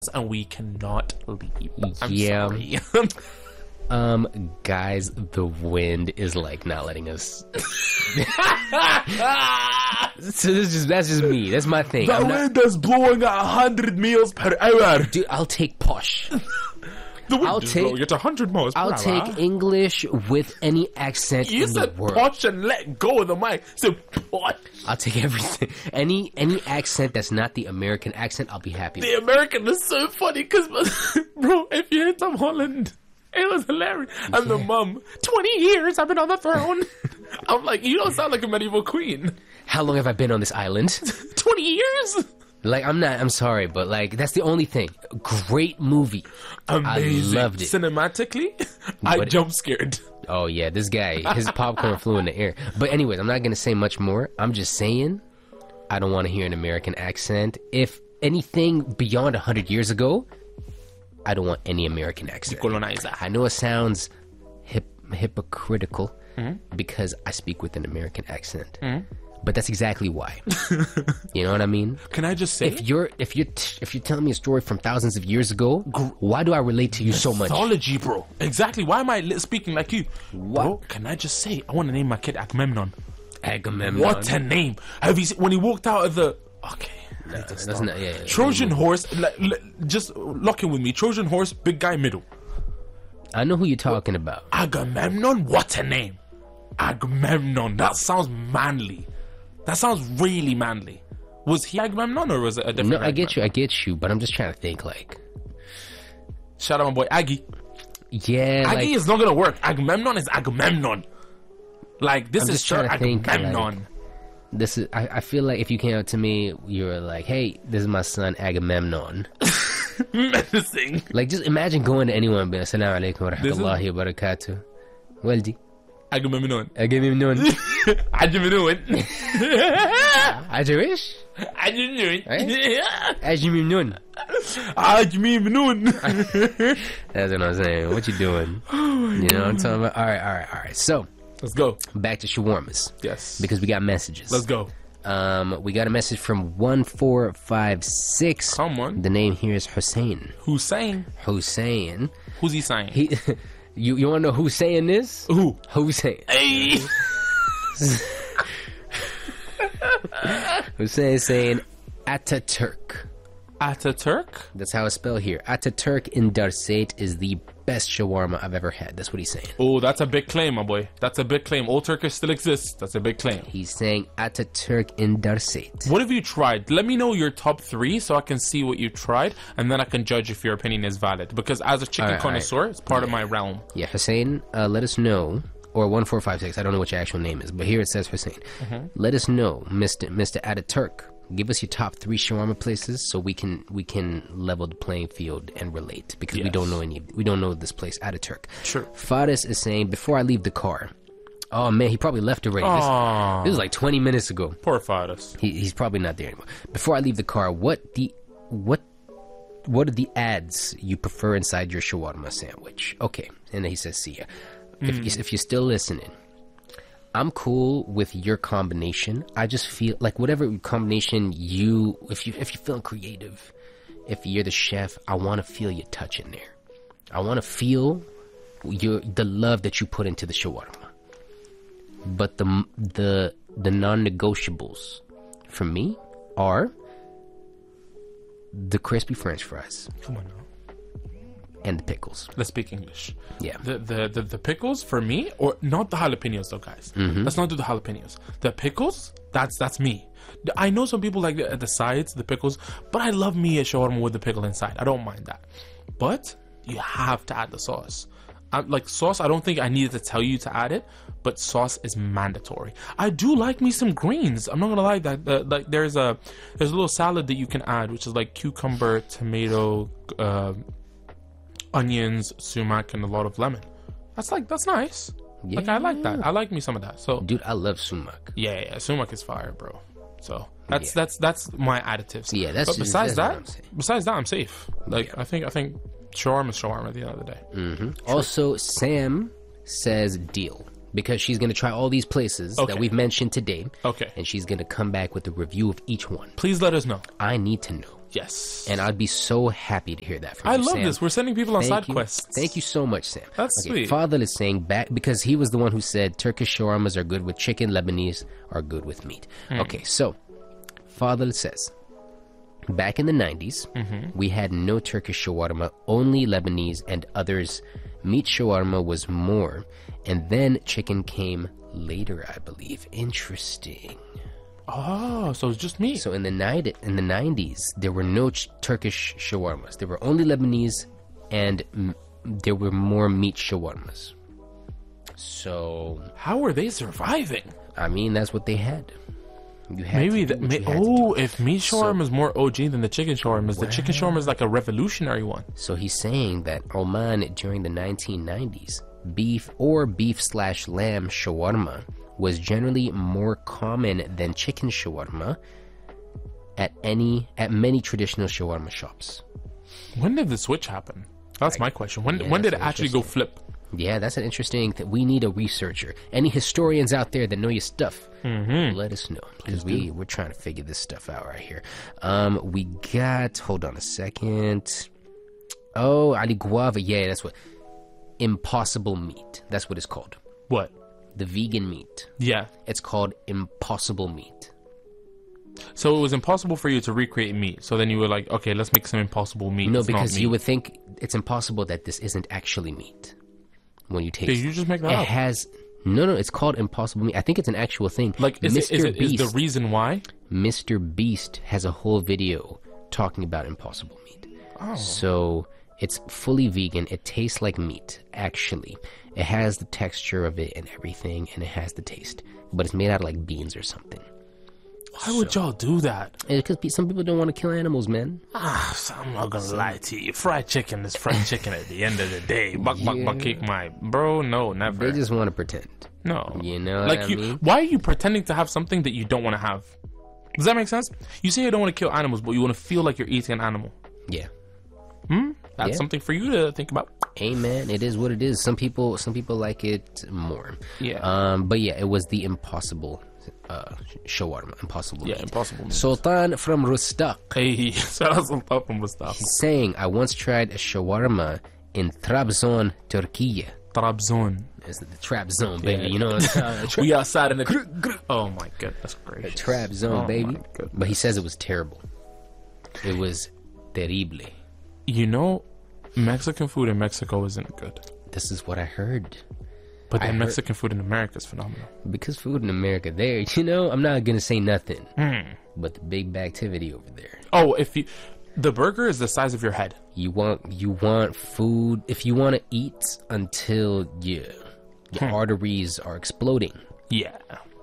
and we cannot leave. I'm Yeah. sorry. Guys, the wind is like not letting us. So that's just me. That's my thing. The wind is blowing at 100 miles per hour. Dude, I'll take posh. The wind I'll is take- blowing at 100 miles per hour. I'll take English with any accent You in the said world. posh and let go of the mic. Say posh. I'll take everything. Any accent that's not the American accent, I'll be happy with. The American is so funny because, bro, if you hit Tom Holland, it was hilarious. And the mum, 20 years I've been on the throne. I'm like, you don't sound like a medieval queen. How long have I been on this island? 20 years? Like, I'm sorry, but like, that's the only thing. Great movie. Amazing. I loved it. Cinematically, I But- jump scared. Oh yeah, this guy, his popcorn flew in the air. But anyways, I'm not gonna say much more. I'm just saying, I don't want to hear an American accent. If anything beyond 100 years ago, I don't want any American accent. Colonizer. I know it sounds hypocritical because I speak with an American accent, but that's exactly why. You know what I mean? Can I just say, If you're telling me a story from thousands of years ago, why do I relate to you so much? mythology, bro? Exactly. Why am I speaking like you? Bro, can I just say, I want to name my kid Agamemnon. Agamemnon. What a name. Have you seen, when he walked out of the... Okay. That's not, yeah. Trojan horse, just lock in with me. Trojan horse, big guy, middle. I know who you're talking about. Agamemnon, what a name. Agamemnon, that sounds manly. That sounds really manly. Was he Agamemnon or was it a different No, I get Agamemnon? you, but I'm just trying to think like, Shout out my boy Aggie. yeah, Aggie like, is not gonna work. Agamemnon is Agamemnon. Like, this I'm is just trying Sir to think, Agamemnon. this is, I feel like if you came up to me, you were like, hey, this is my son Agamemnon. Menacing. Like, just imagine going to anyone and being, assalamu alaikum wa This is- rahmatullahi wa barakatuh. Waldi. Agamemnon. Agamemnon. Agamemnon. Ajawish? Agamemnon. Agamemnon. Agamemnon. That's what I'm saying. What you doing? You know what I'm talking about? All right. So, Let's go. back to shawarmas. Yes. Because we got messages. Let's go. We got a message from 1456. Come on. The name here is Hussein. Who's saying? Hussein. Who's he saying? He, you want to know who saying this? Who? Hussein. Hey. Hussein saying Ataturk. Ataturk? That's how it's spelled here. Ataturk in Darsate is the best shawarma I've ever had. That's what he's saying. Oh, that's a big claim, my boy. That's a big claim. Old Turkish still exists. That's a big claim. He's saying Ataturk in Darsate. What have you tried? Let me know your top 3 so I can see what you tried, and then I can judge if your opinion is valid. Because as a chicken All right. connoisseur, it's part of my realm. Yeah, Hussein, let us know. Or 1456, I don't know what your actual name is, but here it says Hussein. Let us know, Mr. Ataturk. Give us your top 3 shawarma places so we can level the playing field and relate because we Yes. don't know this place, Ataturk. Sure. Faris is saying before I leave the car. Oh man, he probably left already. Aw. This was like 20 minutes ago. Poor Faris. He's probably not there anymore. Before I leave the car, what are the ads you prefer inside your shawarma sandwich? Okay, and then he says, "See ya." If you're still listening, I'm cool with your combination. I just feel like whatever combination if you're feeling creative, if you're the chef, I want to feel your touch in there. I want to feel the love that you put into the shawarma. But the non-negotiables for me are the crispy French fries Come on now. and the pickles. Let's speak English. Yeah. The pickles for me, or not the jalapenos though, guys. Let's not do the jalapenos. The pickles, that's me. I know some people like the sides, the pickles, but I love me a shawarma with the pickle inside. I don't mind that. But you have to add the sauce. Like sauce, I don't think I needed to tell you to add it, but sauce is mandatory. I do like me some greens. I'm not gonna lie, that like there's a little salad that you can add, which is like cucumber, tomato, onions, sumac, and a lot of lemon. That's nice. Like I like that. I like me some of that. So Dude, I love sumac. yeah, sumac is fire, bro. So that's my additives. Yeah, that's but just- besides that's what I'm saying. besides that, I'm safe. Like I think shawarma is shawarma at the end of the day. Also, Sam says deal because she's going to try all these places Okay. that we've mentioned today. Okay. And she's going to come back with a review of each one. Please let us know. I need to know. Yes. And I'd be so happy to hear that from I you, love Sam. this. We're sending people on side you. quests. Thank you so much, Sam. That's sweet. Fadl is saying back because he was the one who said Turkish shawarmas are good with chicken, Lebanese are good with meat. Okay, so Fadl says back in the 90s, we had no Turkish shawarma, only Lebanese and others. Meat shawarma was more, and then chicken came later, I believe. Interesting. Oh, so it's just me. So in the 90s, there were no Turkish shawarmas. There were only Lebanese, and there were more meat shawarmas. So How were they surviving? I mean, that's what they had. You had Maybe to do what you had to do. if meat shawarma is more OG than the chicken shawarma, the chicken shawarma is like a revolutionary one. So he's saying that Oman during the 1990s, beef/lamb shawarma was generally more common than chicken shawarma at many traditional shawarma shops. When did the switch happen? That's my question. When did it actually go flip? Yeah, that's an interesting thing. We need a researcher. Any historians out there that know your stuff, let us know. Because we're trying to figure this stuff out right here. We got, hold on a second. Oh, Ali Guava. Yeah, that's what. Impossible meat. That's what it's called. What? The vegan meat. Yeah. It's called impossible meat. So it was impossible for you to recreate meat. So then you were like, okay, let's make some impossible meat. No, It's not because meat. you would think it's impossible that this isn't actually meat when you taste Did you just make that it. up? It has... No, it's called impossible meat. I think it's an actual thing. Like, is Beast, the reason why? Mr. Beast has a whole video talking about impossible meat. Oh. So it's fully vegan. It tastes like meat, actually. It has the texture of it and everything, and it has the taste. But it's made out of like beans or something. Why would y'all do that? Because some people don't want to kill animals, man. I'm not gonna lie to you. Fried chicken is fried chicken at the end of the day. Buck, kick my bro. No, never. They just want to pretend. No. You know like what I mean? Why are you pretending to have something that you don't want to have? Does that make sense? You say you don't want to kill animals, but you want to feel like you're eating an animal. Yeah. That's something for you to think about. Hey man, it is what it is. Some people like it more. Yeah. But yeah, it was the impossible shawarma. Impossible. Yeah, meat. impossible meat. Sultan from Rustak. Hey, shout out Sultan from Mustafa. He's saying, I once tried a shawarma in Trabzon, Turkey. Trabzon. It's the trap zone, baby. Yeah. You know what I'm saying? We outside in the... Oh my goodness gracious. Trap zone, Oh baby. my goodness. But he says it was terrible. It was terrible. You know, Mexican food in Mexico isn't good. This is what I heard. But I then heard- Mexican food in America is phenomenal. Because food in America there, you know, I'm not going to say nothing. But the big activity over there. Oh, the burger is the size of your head. You want food, if you want to eat until your arteries are exploding, Yeah.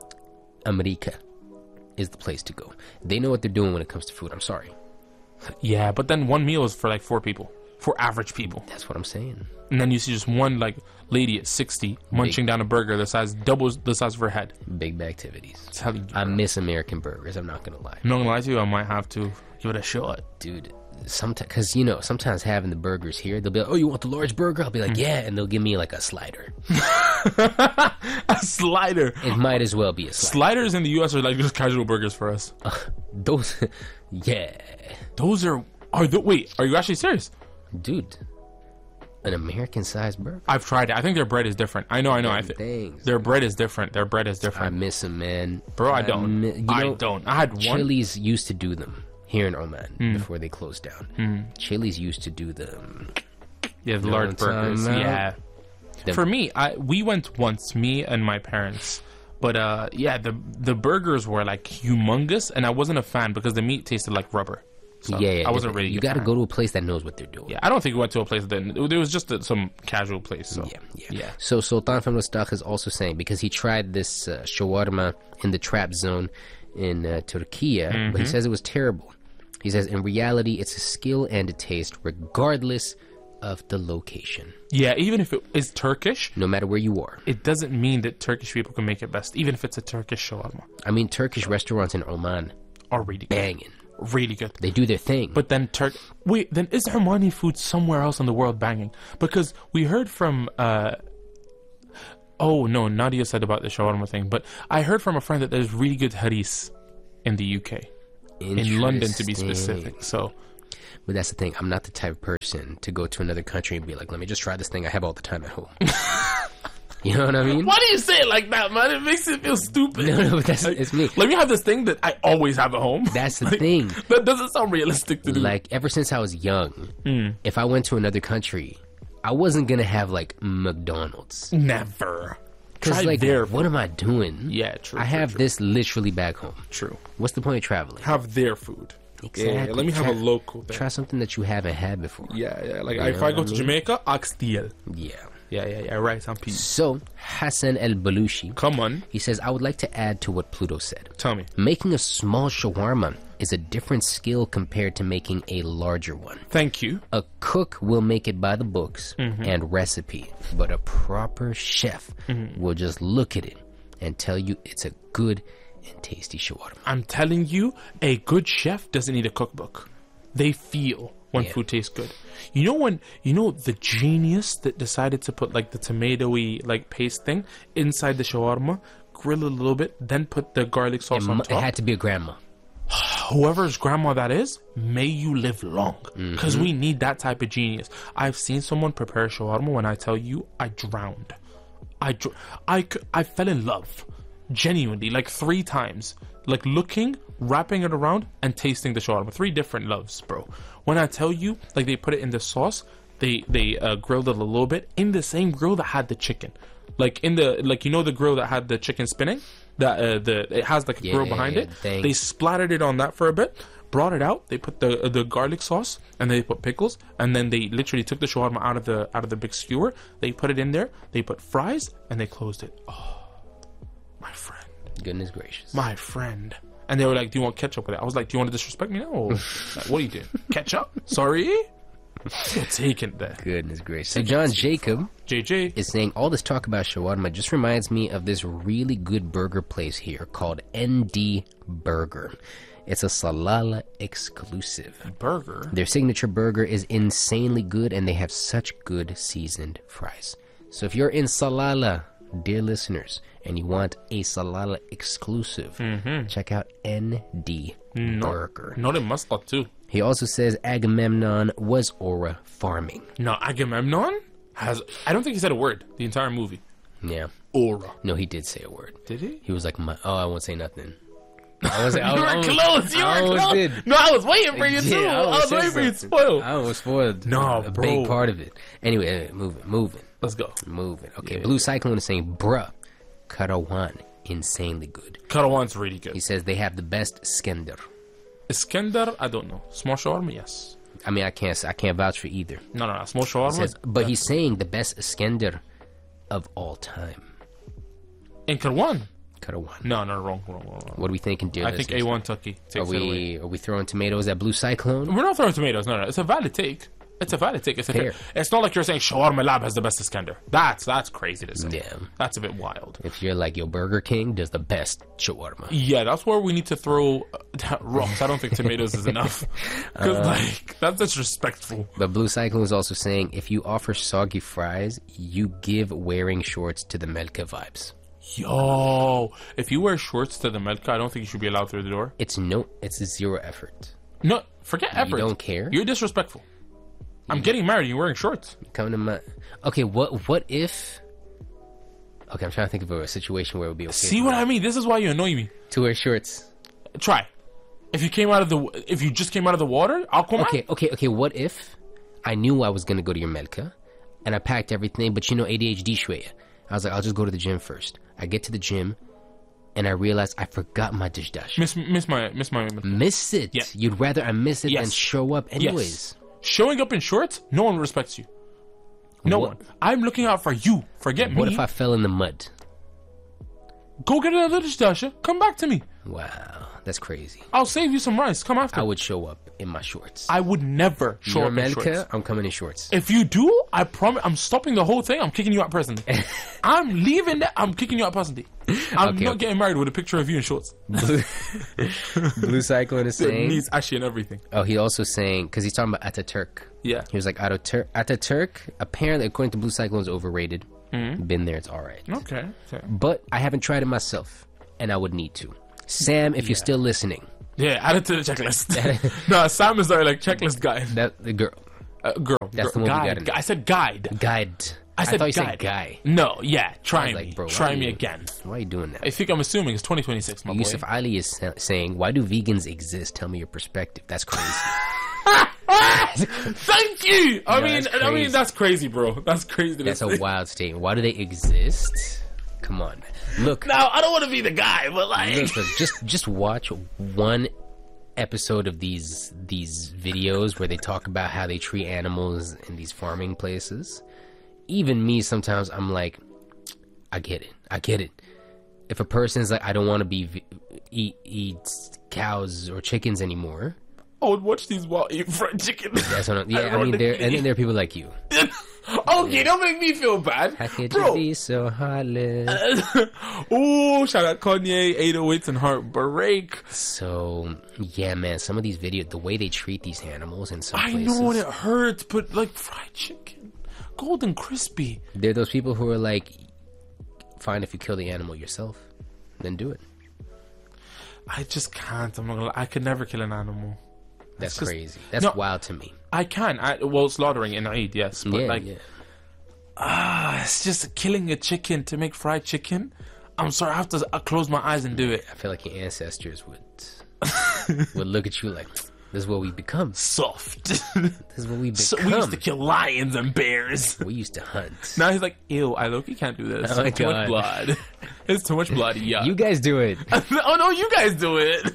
America is the place to go. They know what they're doing when it comes to food. I'm sorry. Yeah, but then one meal is for like 4 people. For average people. That's what I'm saying. And then you see just one like lady at 60 munching down a burger the size doubles the size of her head. Big activities. Telling you, I miss American burgers. I'm not gonna lie, I'm not gonna lie to you, I might have to give it a shot. dude. Sometimes, because you know, sometimes having the burgers here, they'll be like, "Oh, you want the large burger?" I'll be like, "Yeah," and they'll give me like a slider. A slider. It might as well be a slider. Sliders in the US are like just casual burgers for us. Those, yeah, Those are wait, are you actually serious? dude. An American-sized burger. I've tried it. I think their bread is different. I know. I think Things. their bread is different. I miss them, man. Bro, I don't. You know, I had one. Chili's used to do them here in Oman before they closed down. Chili's used to do them. Yeah, the Know large what I'm burgers. talking about? Yeah. Them- For me, we went once, me and my parents. But yeah, the burgers were like humongous, and I wasn't a fan because the meat tasted like rubber. So yeah, I wasn't really. You got to go to a place that knows what they're doing. Yeah, I don't think we went to a place that it was just some casual place. So Yeah. So Sultan from Rustak is also saying, because he tried this shawarma in the trap zone in Turkey, but he says it was terrible. He says, in reality, it's a skill and a taste, regardless of the location. Yeah, even if it is Turkish, No matter where you are. it doesn't mean that Turkish people can make it best. Even if it's a Turkish shawarma, I mean, Turkish restaurants in Oman, are really good. banging. Really good. They do their thing. But then wait, then is Omani food somewhere else in the world banging? Because we heard from oh no, Nadia said about the shawarma thing, but I heard from a friend that there's really good haris in the UK. in London to be Interesting. specific. So But that's the thing. I'm not the type of person to go to another country and be like, let me just try this thing I have all the time at home. You know what I mean? why do you say it like that, man? It makes it feel stupid. No, but it's me. Let me have this thing that I always have at home. That's the thing. That doesn't sound realistic to do. Like, ever since I was young, if I went to another country, I wasn't going to have, like, McDonald's. Never. Because, Try like, their what am I doing? Yeah, true. I have this literally back home. True. What's the point of traveling? Have their food. Exactly. Yeah, let me have a local thing. Try something that you haven't had before. Yeah. Like, You if know I what go I to mean? Jamaica, oxtail. Yeah. Yeah. Rice and peas. So, Hassan El Balushi, Come on. he says, I would like to add to what Pluto said. Tell me. Making a small shawarma is a different skill compared to making a larger one. Thank you. A cook will make it by the books and recipe, but a proper chef will just look at it and tell you it's a good and tasty shawarma. I'm telling you, a good chef doesn't need a cookbook. They feel when food tastes good. You know the genius that decided to put like the tomatoey like paste thing inside the shawarma, grill it a little bit, then put the garlic sauce on It top. had to be a grandma. Whoever's grandma that is, may you live long, because we need that type of genius. I've seen someone prepare shawarma. When I tell you, I drowned. I fell in love, genuinely, like 3 times, like looking, wrapping it around, and tasting the shawarma. 3 different loves, bro. When I tell you, like they put it in the sauce, they grilled it a little bit in the same grill that had the chicken, like in the the grill that had the chicken spinning. That it has like a grill behind it. thanks. They splattered it on that for a bit, brought it out. They put the garlic sauce and they put pickles, and then they literally took the shawarma out of the big skewer. They put it in there. They put fries and they closed it. Oh, my friend, Goodness gracious. my friend. And they were like, "Do you want ketchup with it?" I was like, "Do you want to disrespect me now? Or, like, what are you doing? Ketchup? Sorry, you're taking that." Goodness gracious. So John Jacob JJ, is saying all this talk about shawarma just reminds me of this really good burger place here called ND Burger. It's a Salalah exclusive. burger. Their signature burger is insanely good, and they have such good seasoned fries. So if you're in Salalah, dear listeners, and you want a Salalah exclusive, check out ND Burger. Not in Muscat too. He also says Agamemnon was aura farming. No, Agamemnon has. I don't think he said a word the entire movie. Yeah. Aura. No, he did say a word. Did he? He was like, I won't say nothing. I was, You were close. You were close. Did. No, I was waiting for you too. Yeah, I was waiting for you to spoil. I was spoiled. No, a bro. big part of it. Anyway, moving. Let's go. Okay, Blue Cyclone is saying, bruh, Karawan, insanely good. Karawan's really good. He says they have the best Skender. Iskandar, I don't know. Small shawarma, yes. I mean, I can't vouch for either. No. Small shawarma. Says, but he's saying the best Skender of all time. In Karawan. Karawan. No, wrong. What are we thinking, dear I think listeners? A1 Tucky Are takes it away. we throwing tomatoes at Blue Cyclone? We're not throwing tomatoes. No. It's a valid take. It's a valid take. Fair. It's not like you're saying Shawarma Lab has the best Iskandar. That's crazy to say. Yeah. That's a bit wild. If you're like, yo, Burger King does the best shawarma. Yeah, that's where we need to throw rocks. I don't think tomatoes is enough. Because, that's disrespectful. But Blue Cyclone is also saying, if you offer soggy fries, you give wearing shorts to the Melka vibes. Yo, if you wear shorts to the Melka, I don't think you should be allowed through the door. It's zero effort. No, forget effort. You don't care? You're disrespectful. I'm getting married and you're wearing shorts. Come to my... Okay, what if... Okay, I'm trying to think of a situation where it would be okay. See what I mean? This is why you annoy me. To wear shorts. Try. If you just came out of the water, I'll come out. Okay, what if I knew I was going to go to your Melka and I packed everything, but ADHD shweya. I was like, I'll just go to the gym first. I get to the gym and I realize I forgot my dish dash. Miss my. Miss it. Yeah. You'd rather I miss it Yes. than show up anyways. Yes. Showing up in shorts, no one respects you. No one. I'm looking out for you. Forget me. What if I fell in the mud? Go get another dish dasher. Come back to me. Wow, that's crazy. I'll save you some rice. Come after. I would show up in my shorts. I would never show Your up in shorts. Melka, I'm coming in shorts. If you do, I promise, I'm stopping the whole thing. I'm kicking you out personally. I'm leaving that. I'm kicking you out personally. I'm Okay. not getting married with a picture of you in shorts. Blue Cyclone is The saying... knees, ashy, and everything. Oh, he also saying... Because he's talking about Ataturk. Yeah. He was like, Ataturk, apparently, according to Blue Cyclone, is overrated. Been there, it's alright. Okay. But I haven't tried it myself. And I would need to. Sam, if you're still listening, Yeah, add it to the checklist. No, Sam is our like checklist guy. That the girl. Girl. That's the one we guide. gotta know. I said guide. Guide. I said thought you guide. said guy. No, yeah. Try I was me. like, bro, why Try are me you- again. Why are you doing that? I think I'm assuming it's 2026, my Yusuf boy. Ali is saying, "Why do vegans exist? Tell me your perspective." That's crazy. Thank you. I mean, that's crazy. that's crazy, bro. That's crazy. to That's say. a wild statement. Why do they exist? Come on, man. Look, Now, I don't want to be the guy, but like, look, just watch one episode of these videos where they talk about how they treat animals in these farming places. Even me, sometimes I'm like, I get it. If a person's like, I don't want to be eat cows or chickens anymore, I would watch these while eating fried chicken. that's what I mean, and then there are people like you. Okay, don't make me feel bad, How could bro. you be so heartless? Oh, shout out Kanye, 808s, and Heartbreak. So yeah, man, some of these videos, the way they treat these animals in some I places, know it hurts, but like fried chicken, golden crispy. they're those people who are like, fine, if you kill the animal yourself, then do it. I just can't. I'm not gonna lie. I could never kill an animal. That's It's just- crazy. That's No. wild to me. I can. Well, slaughtering in Eid, yes, but Yeah, like, yeah. it's just killing a chicken to make fried chicken. I'm sorry, I have to close my eyes and do it. I feel like your ancestors would look at you like, this is what we become. Soft. This is what we So become. we used to kill lions and bears. We used to hunt. Now he's like, ew, I low-key can't do this. Oh my Too much God. blood. It's too much blood, yeah. You guys do it. Oh no, you guys do it.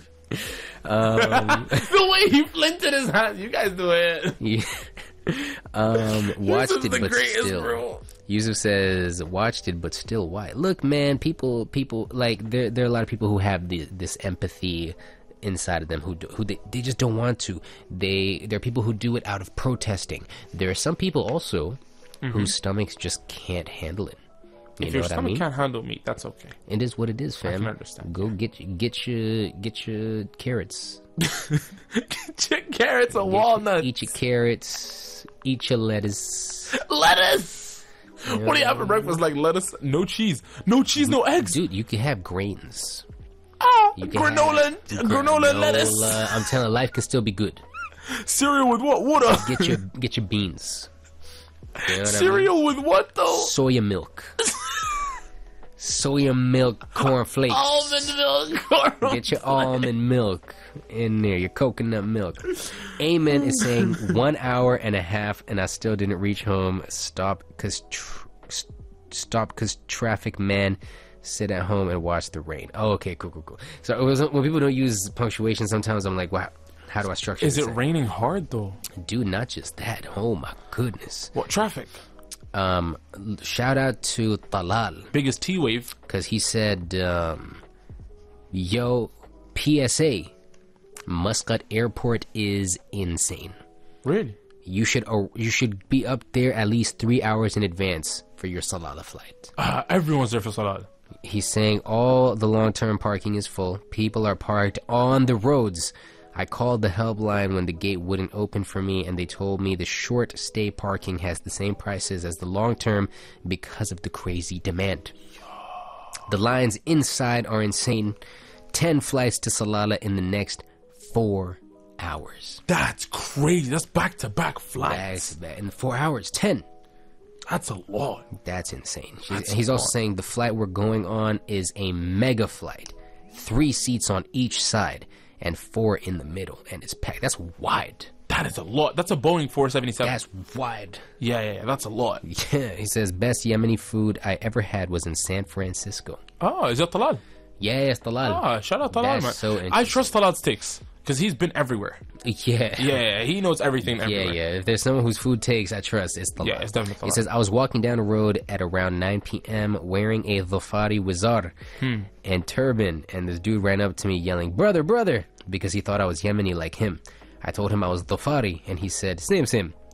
The way he flinted his hands, you guys do it. Yeah. Watched Yusuf's it, the but greatest, still. bro. Yusuf says, watched it, but still, why? Look, man, people, like, there are a lot of people who have this empathy inside of them who they just don't want to. There are people who do it out of protesting. There are some people also whose stomachs just can't handle it. You If know your what I stomach mean? can't handle meat, that's okay. It is what it is, fam. can understand. Go get your carrots. Chick carrots and walnuts. Eat your carrots. Eat your lettuce. Lettuce. What do you have for breakfast? Like lettuce, no cheese, no eggs. Dude, you can have grains. You can Granola, have granola, and lettuce. I'm telling you, life can still be good. Cereal with what? Water. Get your beans. You know what Cereal with what though? I mean? Soya milk. Soya milk cornflakes. Almond milk. Get your almond milk in there, your coconut milk. Amen is saying 1 hour and a half and I still didn't reach home. Stop cause traffic, man. Sit at home and watch the rain. Oh, okay, cool. So it was, when people don't use punctuation, sometimes I'm like, wow, how do I structure Is this? it raining hard though? Dude, not just that. Oh my goodness. What traffic? Shout out to Talal, Biggest T wave. because he said, yo, PSA, Muscat Airport is insane. Really? You should be up there at least 3 hours in advance for your Salalah flight. Everyone's there for Salah. He's saying all the long-term parking is full. People are parked on the roads. I called the helpline when the gate wouldn't open for me, and they told me the short stay parking has the same prices as the long-term because of the crazy demand. The lines inside are insane. 10 flights to Salalah in the next 4 hours. That's crazy. That's back-to-back flights. That's in 4 hours. 10. That's a lot. That's insane. That's He's a also lot. saying the flight we're going on is a mega flight. 3 seats on each side and 4 in the middle. And it's packed. That's wide. That is a lot. That's a Boeing 477. That's wide. Yeah, that's a lot. Yeah, he says best Yemeni food I ever had was in San Francisco. Oh, is that Talal? Yeah, it's Talal. Ah, shout out Talal, That's man. so I interesting. trust Talal Sticks because he's been everywhere. Yeah. Yeah, he knows everything everywhere. Yeah. If there's someone whose food takes, I trust, it's Talal. Yeah, it's definitely Talal. He says, I was walking down the road at around 9 p.m. wearing a Dhofari wizar and turban, and this dude ran up to me yelling, brother, because he thought I was Yemeni like him. I told him I was Dhofari, and he said, same.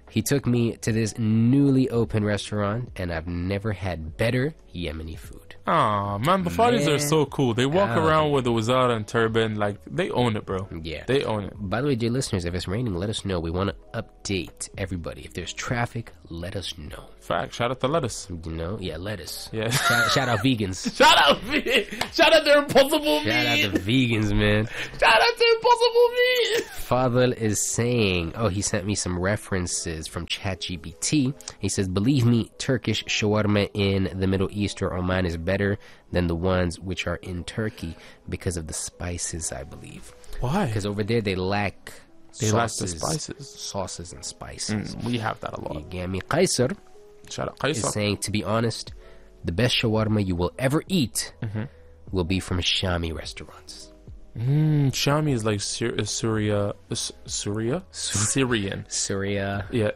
He took me to this newly open restaurant, and I've never had better Yemeni food. Aw, man, the Fadis are Man. so cool. They walk around with a wazara and turban. Like, they own it, bro. Yeah. They own it. By the way, dear listeners, if it's raining, let us know. We want to update everybody. If there's traffic, let us know. Fact. Shout out to lettuce. You know? Yeah, let us. Yeah. Shout out vegans. Shout out, shout out to Impossible Shout out Meat. to vegans, man. Shout out to Impossible Meat. Fadl is saying, he sent me some references from ChatGPT. He says, believe me, Turkish shawarma in the Middle East or Oman is better than the ones which are in Turkey because of the spices, I believe. Why? Because over there they lack lack the spices. sauces and spices. We have that a lot. Yagami Qaisar Shout out is Qaisar. saying, to be honest, the best shawarma you will ever eat will be from Shami restaurants. Shami is like Syria. Syrian. Syria. Yeah.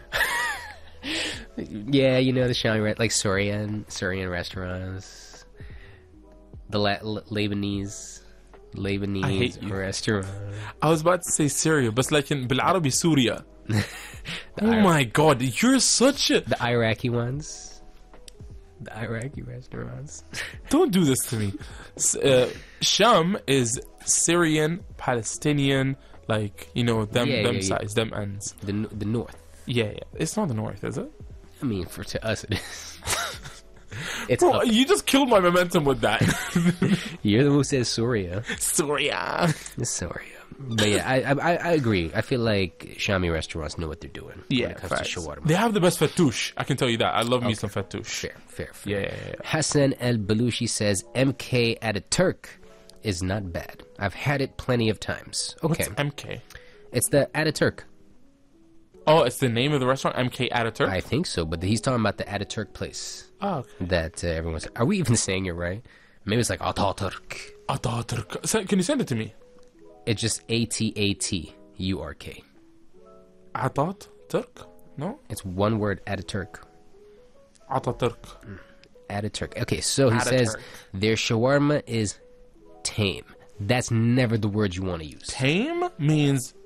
Yeah, you know the Shami, like Syrian restaurants. The Lebanese hate you. restaurant. I was about to say Syria, but it's like in بالعربي Syria. Oh my god, you're such a... The Iraqi ones. The Iraqi restaurants. Don't do this to me. Sham is Syrian, Palestinian, like, you know, them sides, them ends. The north. Yeah. It's not the north, is it? I mean, to us it is. It's Bro, up. you just killed my momentum with that. You're the one who says Syria. Syria. It's Syria. But yeah, I agree. I feel like Shami restaurants know what they're doing when Yeah, it comes facts. to shawarma. They have the best fattoush. I can tell you that. I love me some fattoush. Fair. Yeah. Hassan El Balushi says MK at a Turk is not bad. I've had it plenty of times. Okay. What's MK? It's the Ataturk. Oh, it's the name of the restaurant, MK Ataturk? I think so, but he's talking about the Ataturk place Oh, okay. that everyone's... Are we even saying it right? Maybe it's like Ataturk. Ataturk. Can you send it to me? It's just Ataturk. Ataturk? No? It's one word, Ataturk. Ataturk. Ataturk. Okay, so he says Ataturk. their shawarma is tame. That's never the word you want to use. Tame means...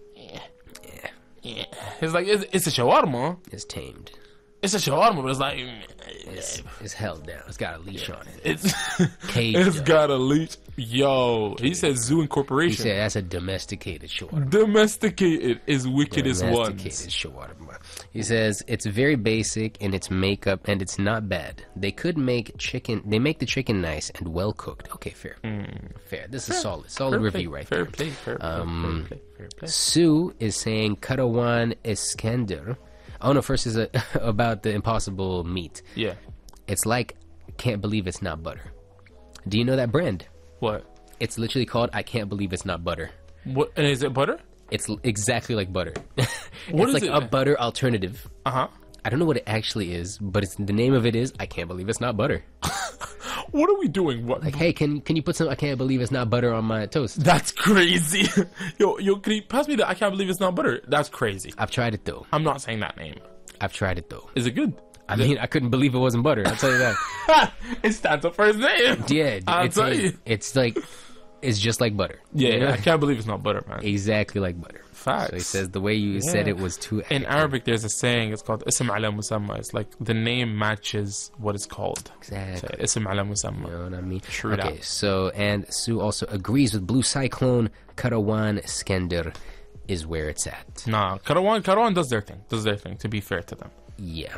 Yeah. It's like, it's a shawarma. It's tamed. It's a shawarma, but it's like... It's held down. It's got a leash on it. It's Caged it's up. got a leash. Yo, he said Zoo He Incorporation. said that's a domesticated shawarma. Domesticated is wickedest Domesticated ones. shawarma. He says it's very basic in its makeup and it's not bad. They could make chicken. They make the chicken nice and well cooked. Okay, fair. Fair. This is solid Fair review play, right fair there. play, fair play. Sue is saying Karawan Iskender. Oh no, first is about the impossible meat. Yeah. It's like, can't believe it's not butter. Do you know that brand? What? It's literally called I Can't Believe It's Not Butter. What? And is it butter? It's exactly like butter. What It's is like it? a butter alternative. Uh-huh. I don't know what it actually is, but the name of it is I Can't Believe It's Not Butter. What are we doing? What? Like, hey, can you put some I Can't Believe It's Not Butter on my toast? That's crazy. Yo, can you pass me that? I can't believe it's not butter. That's crazy. I've tried it though. I'm not saying that name. I've tried it though. Is it good? I mean, I couldn't believe it wasn't butter. I'll tell you that. It stands up for his name. Yeah, I'll tell you. it's like, it's just like butter. Yeah, You know? I can't believe it's not butter, man. Exactly like butter. Facts. So he says the way you said Yeah. it was too In accurate. Arabic, there's a saying. It's called "ism ala musamma." It's like the name matches what it's called. Exactly. So, "Ism ala musamma." You know what I mean? True that. Okay, so, and Sue also agrees with Blue Cyclone. Karawan Skender is where it's at. Nah, Karawan does their thing. To be fair to them. Yeah.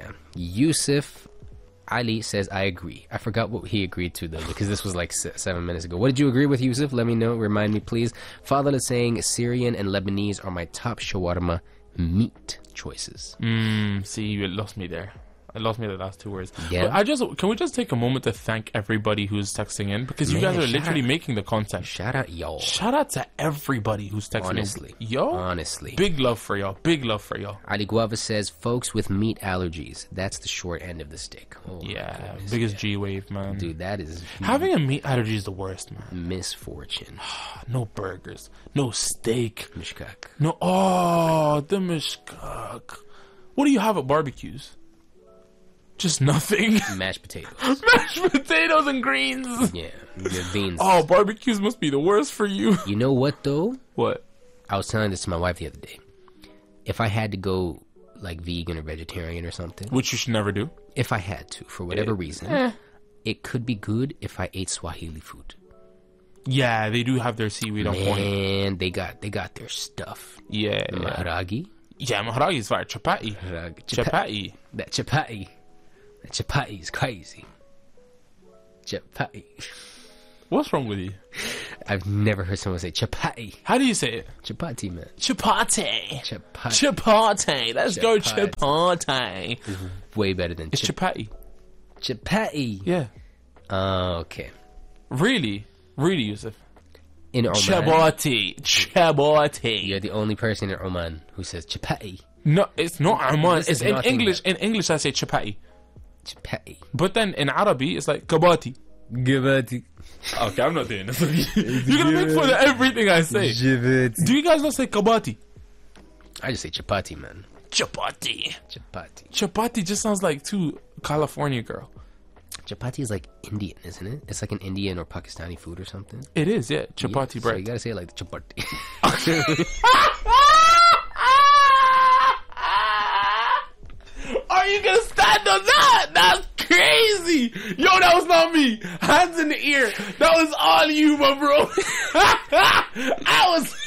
Yusuf Ali says, I agree. I forgot what he agreed to, though, because this was like 7 minutes ago. What did you agree with, Yusuf? Let me know. Remind me, please. Fadl is saying Syrian and Lebanese are my top shawarma meat choices. See, you lost me there. I lost me the last two words. Yeah. But can we just take a moment to thank everybody who's texting in, because you Man, guys are shout literally out. making the content. Shout out, y'all. Shout out to everybody who's texting Honestly. in. Yo, Honestly. big love for y'all. Big love for y'all. Ali Guava says, folks with meat allergies. That's the short end of the stick. Oh, my Yeah, goodness. biggest G wave, man. Dude, that is Having a meat allergy is the worst, man. misfortune. No burgers, no steak, Mishkak. no. The mishkak. What do you have at barbecues? Just nothing. Mashed potatoes. Mashed potatoes and greens. Yeah, the beans. Oh, barbecues must be the worst for you. You know what, though? What? I was telling this to my wife the other day. If I had to go like vegan or vegetarian or something. Which you should never do. If I had to, for whatever reason, it could be good if I ate Swahili food. Yeah, they do have their seaweed on point. And they got their stuff. Yeah. Maharagi. Yeah, maharagi is fire. Chapati. Chapati. That chapati is crazy. Chapati. What's wrong with you? I've never heard someone say chapati. How do you say it? Chapati, man. Chapati. Chapati. Chapati. Let's go chapati. Way better than It's chapati. Chapati. Yeah. Okay. Really? Really, Yusuf? In Oman, Chapati. you're the only person in Oman who says chapati. No, it's not Oman. It's in nothing English. In English, I say chapati. Chapati. But then in Arabic, it's like kabati. Gabati. Okay, I'm not doing this. You're gonna make fun of everything I say. Do you guys not say kabati? I just say chapati, man. Chapati. Chapati. Chapati just sounds like too California girl. Chapati is like Indian, isn't it? It's like an Indian or Pakistani food or something. It is, yeah. Chapati So bread. you gotta say it like the chapati. Are you gonna stand on that? That's crazy. Yo, that was not me. Hands in the ear. That was all you, my bro. I was.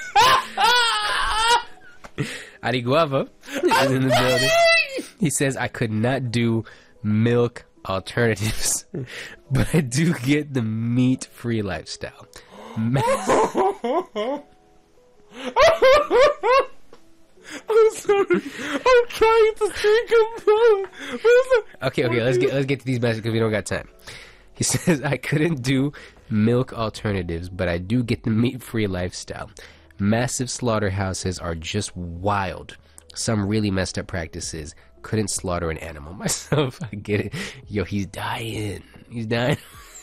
Ari Guava is in the building. He says, I could not do milk alternatives, but I do get the meat-free lifestyle. I'm sorry. I'm trying to think about. Okay, let's get to these messages because we don't got time. He says, I couldn't do milk alternatives, but I do get the meat-free lifestyle. Massive slaughterhouses are just wild. Some really messed up practices. Couldn't slaughter an animal myself. I get it. Yo, he's dying. He's dying.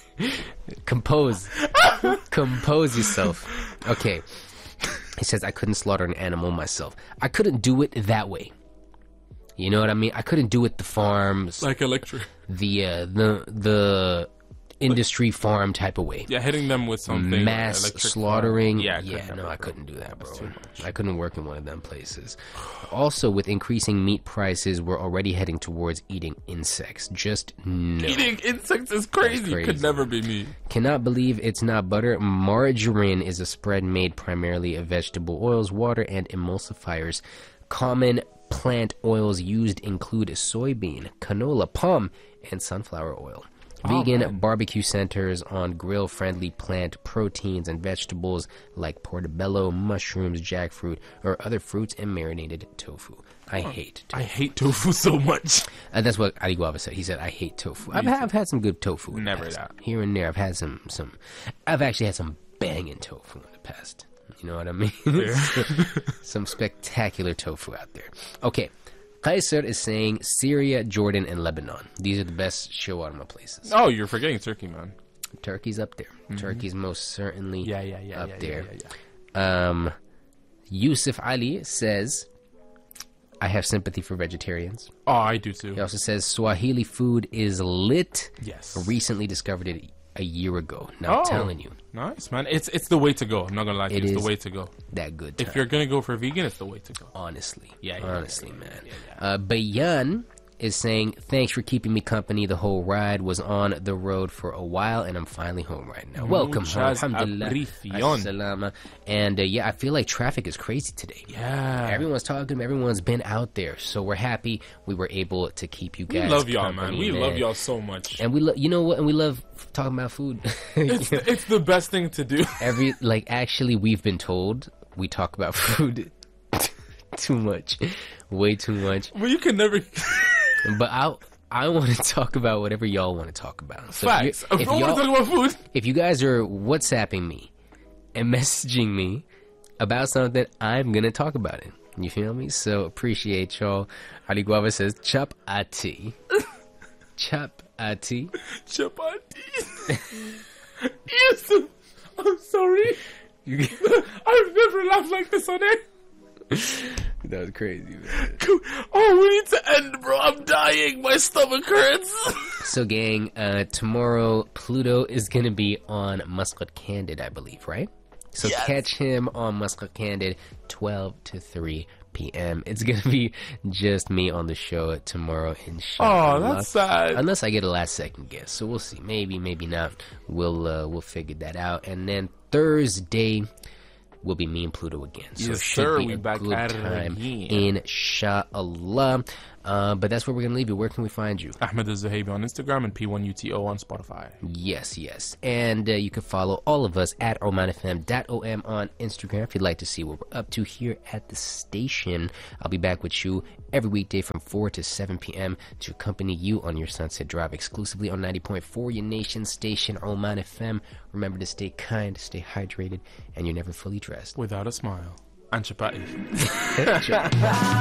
Compose yourself. Okay. He says, I couldn't slaughter an animal myself. I couldn't do it that way. You know what I mean? I couldn't do it the farms, Like electric. the industry farm type of way. Yeah, hitting them with something. Mass electric slaughtering. farm. I couldn't do that, bro. too much. I couldn't work in one of them places. Also, with increasing meat prices, we're already heading towards eating insects. Just no. Eating insects is crazy. crazy. Could never be me. Cannot believe it's not butter. Margarine is a spread made primarily of vegetable oils, water, and emulsifiers. Common plant oils used include soybean, canola, palm, and sunflower oil. Vegan barbecue centers on grill-friendly plant proteins and vegetables like portobello, mushrooms, jackfruit, or other fruits and marinated tofu. I hate tofu. I hate tofu so much. That's what Ali Guava said. He said, I hate tofu. I've had some good tofu in the Never past. that. Here and there, I've had some. I've actually had some banging tofu in the past. You know what I mean? Some spectacular tofu out there. Okay. Kaiser is saying Syria, Jordan, and Lebanon. These are the best shawarma places. Oh, you're forgetting Turkey, man. Turkey's up there. Turkey's most certainly up there. Yeah. Yusuf Ali says, I have sympathy for vegetarians. Oh, I do too. He also says Swahili food is lit. Yes. Recently discovered it a year ago. Now I'm telling you. Nice, man. It's the way to go. I'm not gonna lie to you. It's the way to go. That good If time. you're gonna go for vegan, it's the way to go. Honestly. Yeah, Man. Bayan is saying, thanks for keeping me company. The whole ride was on the road for a while, and I'm finally home right now. Welcome home. Muchas Alhamdulillah. abrifion. As-salama. And I feel like traffic is crazy today. Yeah. Everyone's talking. Everyone's been out there. So we're happy we were able to keep you We guys love y'all, man. company, We love y'all so much. And you know what? And we love talking about food. It's the best thing to do. Actually, we've been told we talk about food too much. Way too much. But you can never. But I want to talk about whatever y'all want to talk about. So Facts. If I want to talk about food. if you guys are WhatsApping me and messaging me about something, I'm going to talk about it. You feel me? So appreciate y'all. Ali Guava says, chapati. Chapati. Chapati. Yes. I'm sorry. I've never laughed like this on air. That was crazy, man. Oh, we need to end, bro. I'm dying. My stomach hurts. So, gang, tomorrow Pluto is going to be on Muscat Candid, I believe, right? So Yes. catch him on Muscat Candid, 12 to 3 p.m. It's gonna be just me on the show tomorrow, inshallah. Oh, that's sad. Unless I get a last second guest, so we'll see. Maybe not. We'll figure that out. And then Thursday will be me and Pluto again. So Yes, it should sir. be We a back good at it time, again. inshallah. But that's where we're gonna leave you. Where can we find you? Ahmed Al-Zahabi on Instagram and P1UTO on Spotify. Yes. And you can follow all of us at omanfm.om on Instagram if you'd like to see what we're up to here at the station. I'll be back with you every weekday from 4 to 7 p.m. to accompany you on your sunset drive exclusively on 90.4, your nation station, Oman FM. Remember to stay kind, stay hydrated, and you're never fully dressed Without a smile. And Chapai.